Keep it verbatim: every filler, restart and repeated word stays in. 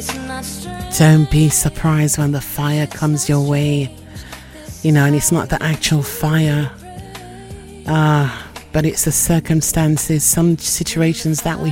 Don't be surprised when the fire comes your way, you know, and it's not the actual fire, uh, but it's the circumstances, some situations that we